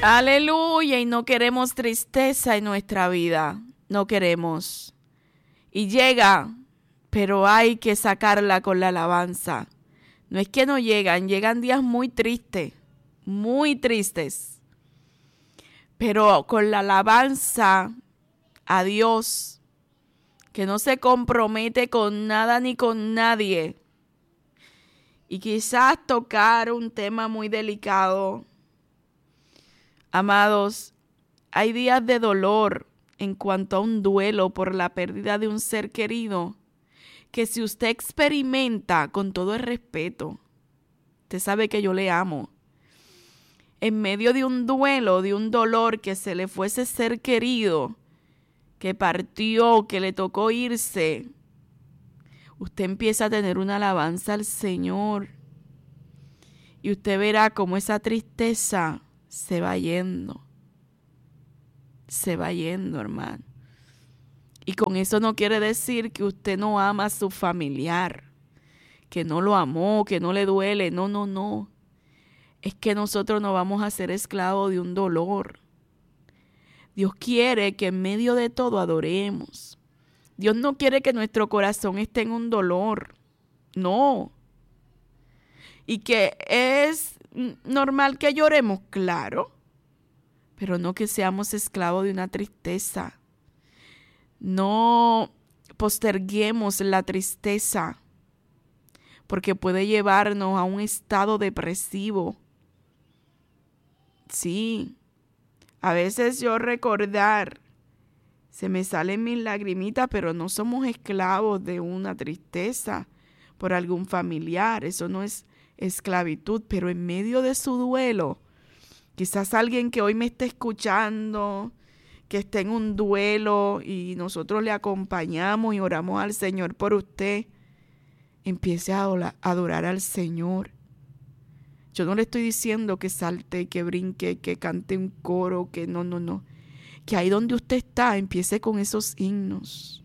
Aleluya, y no queremos tristeza en nuestra vida, no queremos. Y llega, pero hay que sacarla con la alabanza. No es que no llegan, llegan días muy tristes, pero con la alabanza a Dios, que no se compromete con nada ni con nadie. Y quizás tocar un tema muy delicado. Amados, hay días de dolor en cuanto a un duelo por la pérdida de un ser querido, que si usted experimenta, con todo el respeto, usted sabe que yo le amo, en medio de un duelo, de un dolor, que se le fue ese ser querido, que partió, que le tocó irse, usted empieza a tener una alabanza al Señor y usted verá cómo esa tristeza se va yendo, hermano. Y con eso no quiere decir que usted no ama a su familiar, que no lo amó, que no le duele. No. Es que nosotros no vamos a ser esclavos de un dolor. Dios quiere que en medio de todo adoremos. Dios no quiere que nuestro corazón esté en un dolor. No. Y que es normal que lloremos, claro, pero no que seamos esclavos de una tristeza. No posterguemos la tristeza, porque puede llevarnos a un estado depresivo. Sí, a veces yo recordar, se me salen mis lagrimitas, pero no somos esclavos de una tristeza por algún familiar. Eso no es esclavitud, pero en medio de su duelo, quizás alguien que hoy me esté escuchando, que esté en un duelo y nosotros le acompañamos y oramos al Señor por usted, empiece a adorar al Señor. Yo no le estoy diciendo que salte, que brinque, que cante un coro, que no. Que ahí donde usted está, empiece con esos himnos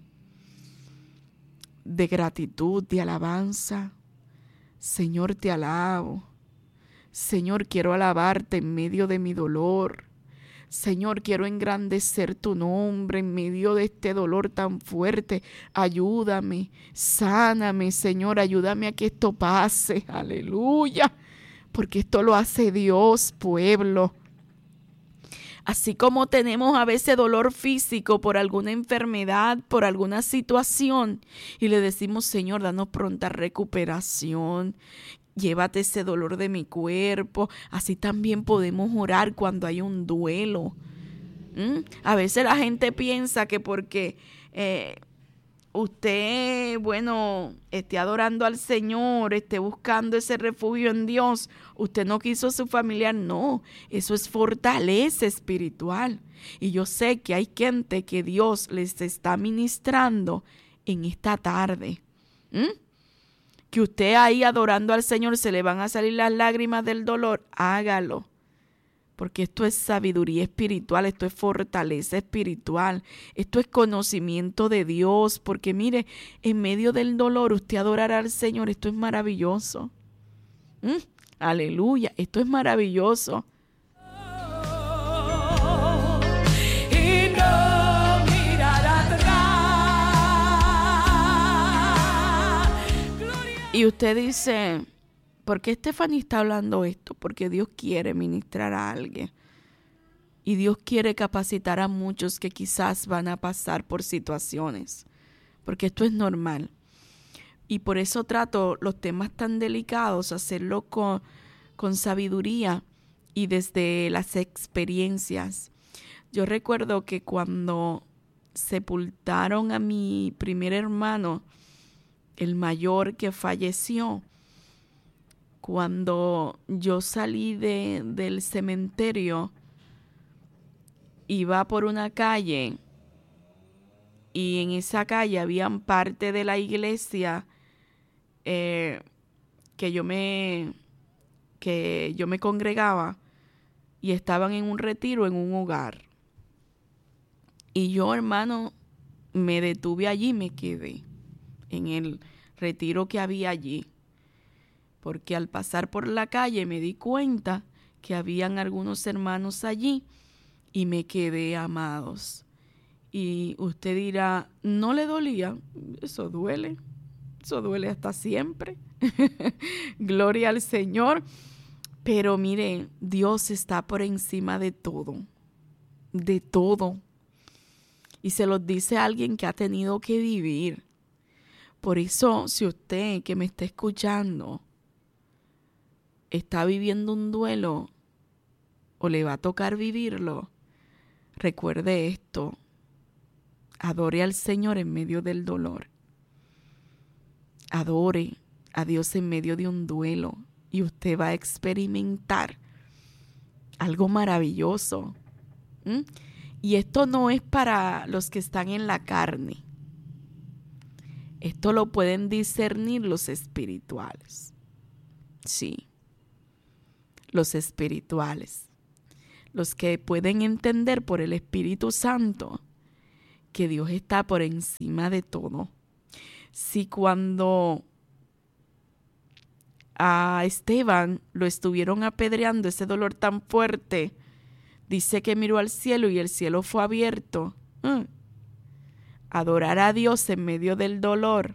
de gratitud, de alabanza. Señor, te alabo. Señor, quiero alabarte en medio de mi dolor. Señor, quiero engrandecer tu nombre en medio de este dolor tan fuerte. Ayúdame, sáname, Señor, ayúdame a que esto pase. Aleluya. Porque esto lo hace Dios, pueblo. Así como tenemos a veces dolor físico por alguna enfermedad, por alguna situación, y le decimos, Señor, danos pronta recuperación, llévate ese dolor de mi cuerpo. Así también podemos orar cuando hay un duelo. A veces la gente piensa que porque usted, esté adorando al Señor, esté buscando ese refugio en Dios, usted no quiso a su familiar. No, eso es fortaleza espiritual. Y yo sé que hay gente que Dios les está ministrando en esta tarde. Que usted ahí adorando al Señor se le van a salir las lágrimas del dolor, hágalo. Porque esto es sabiduría espiritual, esto es fortaleza espiritual, esto es conocimiento de Dios. Porque mire, en medio del dolor usted adorará al Señor, esto es maravilloso. Aleluya, esto es maravilloso. Y no mirar atrás. Y usted dice, ¿por qué Stephanie está hablando esto? Porque Dios quiere ministrar a alguien. Y Dios quiere capacitar a muchos que quizás van a pasar por situaciones. Porque esto es normal. Y por eso trato los temas tan delicados, hacerlo con sabiduría y desde las experiencias. Yo recuerdo que cuando sepultaron a mi primer hermano, el mayor que falleció, cuando yo salí del cementerio, iba por una calle y en esa calle habían parte de la iglesia que yo me congregaba y estaban en un retiro en un hogar. Y yo, hermano, me detuve allí, me quedé en el retiro que había allí. Porque al pasar por la calle me di cuenta que habían algunos hermanos allí y me quedé, amados. Y usted dirá, ¿no le dolía? Eso duele hasta siempre. Gloria al Señor. Pero mire, Dios está por encima de todo. De todo. Y se los dice alguien que ha tenido que vivir. Por eso, si usted que me está escuchando está viviendo un duelo o le va a tocar vivirlo, recuerde esto. Adore al Señor en medio del dolor. Adore a Dios en medio de un duelo y usted va a experimentar algo maravilloso. Y esto no es para los que están en la carne. Esto lo pueden discernir los espirituales. Sí, los espirituales. Los que pueden entender por el Espíritu Santo que Dios está por encima de todo. Si cuando a Esteban lo estuvieron apedreando, ese dolor tan fuerte, dice que miró al cielo y el cielo fue abierto. Adorar a Dios en medio del dolor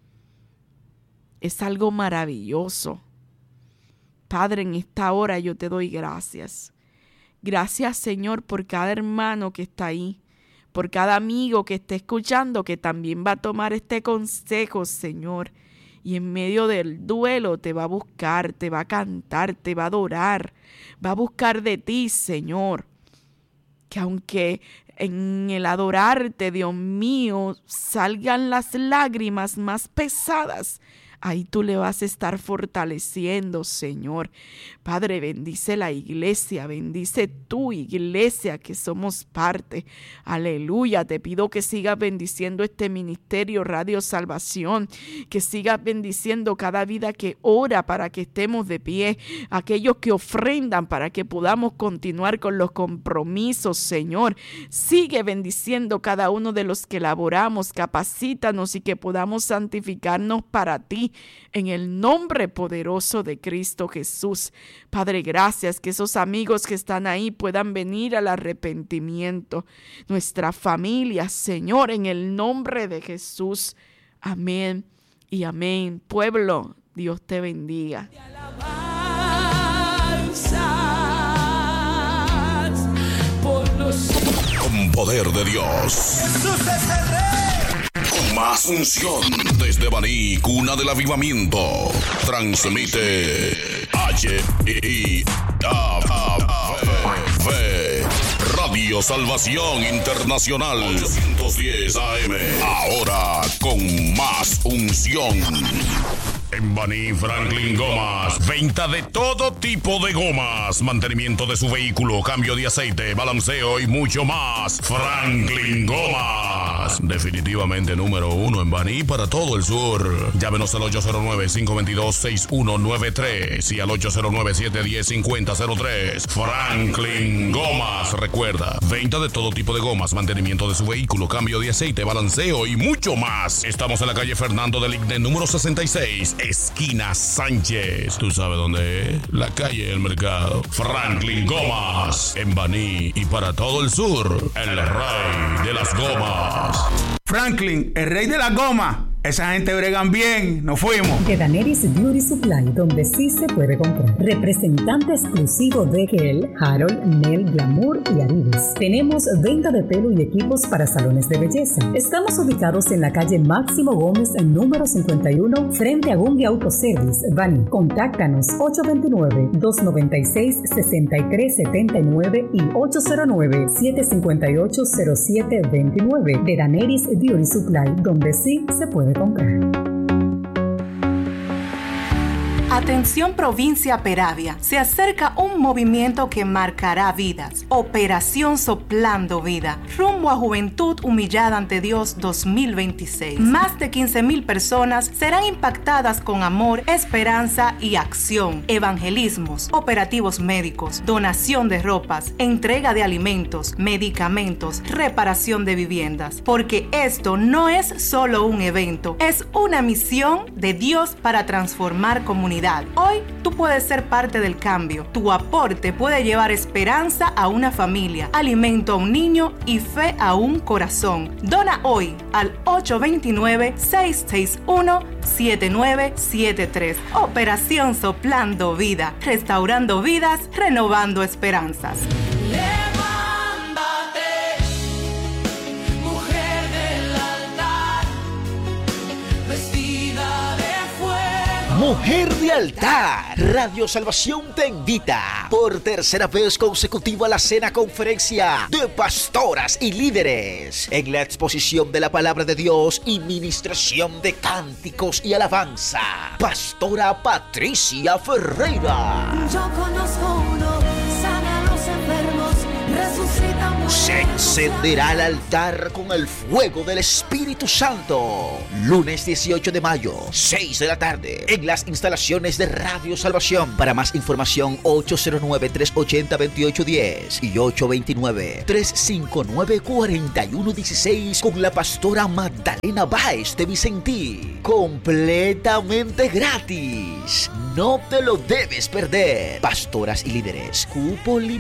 es algo maravilloso. Padre, en esta hora yo te doy gracias. Gracias, Señor, por cada hermano que está ahí, por cada amigo que esté escuchando, que también va a tomar este consejo, Señor. Y en medio del duelo te va a buscar, te va a cantar, te va a adorar, va a buscar de ti, Señor. Que aunque en el adorarte, Dios mío, salgan las lágrimas más pesadas, ahí tú le vas a estar fortaleciendo, Señor. Padre, bendice la iglesia, bendice tu iglesia que somos parte. Aleluya, te pido que sigas bendiciendo este ministerio Radio Salvación, que sigas bendiciendo cada vida que ora para que estemos de pie, aquellos que ofrendan para que podamos continuar con los compromisos, Señor. Sigue bendiciendo cada uno de los que laboramos, capacítanos y que podamos santificarnos para ti. En el nombre poderoso de Cristo Jesús. Padre, gracias que esos amigos que están ahí puedan venir al arrepentimiento. Nuestra familia, Señor, en el nombre de Jesús. Amén y amén. Pueblo, Dios te bendiga. Con poder de Dios. Jesús es el Rey. Con más unción desde Baní, cuna del avivamiento. Transmite Radio Salvación Internacional 810 AM. Ahora con más unción. En Baní, Franklin Gomas. Venta de todo tipo de gomas. Mantenimiento de su vehículo, cambio de aceite, balanceo y mucho más. Franklin Gomas. Definitivamente número 1 en Baní para todo el sur. Llámenos al 809-522-6193 y al 809-710-5003. Franklin Gomas. Recuerda, venta de todo tipo de gomas, mantenimiento de su vehículo, cambio de aceite, balanceo y mucho más. Estamos en la calle Fernando del Igne, número 66. Esquina Sánchez. ¿Tú sabes dónde es? La calle del mercado. Franklin Gomas. En Baní y para todo el sur. El rey de las gomas. Franklin, el rey de la goma. Esa gente bregan bien. Nos fuimos. De Daenerys Beauty Supply, donde sí se puede comprar. Representante exclusivo de Gel, Harold, Nel, Glamour y Aridis. Tenemos venta de pelo y equipos para salones de belleza. Estamos ubicados en la calle Máximo Gómez, en número 51, frente a Gungi Auto Service, Baní. Contáctanos 829-296-6379 y 809-758-0729. De Daenerys Beauty Supply, donde sí se puede comprar. Atención provincia Peravia, se acerca un movimiento que marcará vidas. Operación Soplando Vida, rumbo a Juventud Humillada ante Dios 2026. Más de 15,000 personas serán impactadas con amor, esperanza y acción. Evangelismos, operativos médicos, donación de ropas, entrega de alimentos, medicamentos, reparación de viviendas. Porque esto no es solo un evento, es una misión de Dios para transformar comunidades. realidad. Hoy tú puedes ser parte del cambio. Tu aporte puede llevar esperanza a una familia, alimento a un niño y fe a un corazón. Dona hoy al 829-661-7973. Operación Soplando Vida, restaurando vidas, renovando esperanzas. Mujer de Altar, Radio Salvación te invita por tercera vez consecutiva a la cena conferencia de pastoras y líderes en la exposición de la palabra de Dios y ministración de cánticos y alabanza. Pastora Patricia Ferreira. Yo conozco uno, sana a los enfermos, resucita muertos. Se encenderá el altar con el fuego del Espíritu Santo. Lunes 18 de mayo, 6 de la tarde, en las instalaciones de Radio Salvación. Para más información, 809-380-2810 y 829-359-4116 con la pastora Magdalena Báez de Vicentí. Completamente gratis. No te lo debes perder. Pastoras y líderes, cupo limitado.